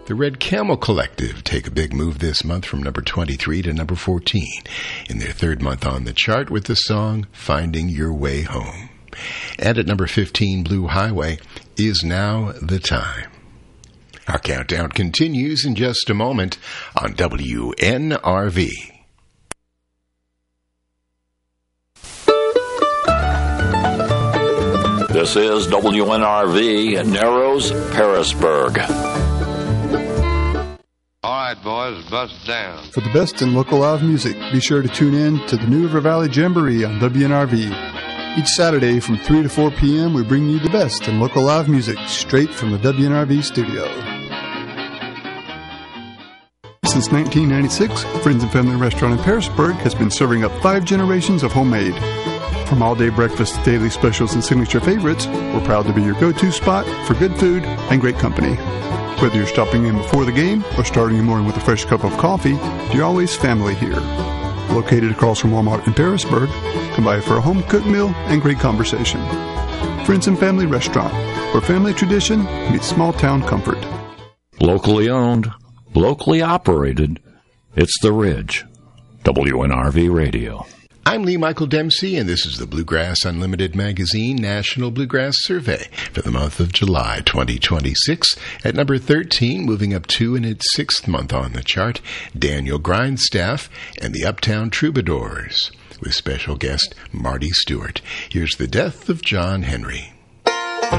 The Red Camel Collective take a big move this month from number 23 to number 14 in their third month on the chart with the song Finding Your Way Home. And at number 15, Blue Highway, Is Now the Time. Our countdown continues in just a moment on WNRV. This is WNRV, Narrows, Parisburg. All right, boys, bust down. For the best in local live music, be sure to tune in to the New River Valley Jamboree on WNRV. Each Saturday from 3 to 4 p.m., we bring you the best in local live music straight from the WNRV studio. Since 1996, Friends and Family Restaurant in Parisburg has been serving up 5 generations of homemade. From all-day breakfast to daily specials and signature favorites, we're proud to be your go-to spot for good food and great company. Whether you're stopping in before the game or starting your morning with a fresh cup of coffee, you're always family here. Located across from Walmart in Parisburg, come by for a home-cooked meal and great conversation. Friends and Family Restaurant, where family tradition meets small-town comfort. Locally owned, locally operated, it's The Ridge. WNRV Radio. I'm Lee Michael Dempsey, and this is the Bluegrass Unlimited Magazine National Bluegrass Survey for the month of July 2026. At number 13, moving up 2 in its 6th month on the chart, Daniel Grindstaff and the Uptown Troubadours, with special guest Marty Stewart. Here's The Death of John Henry.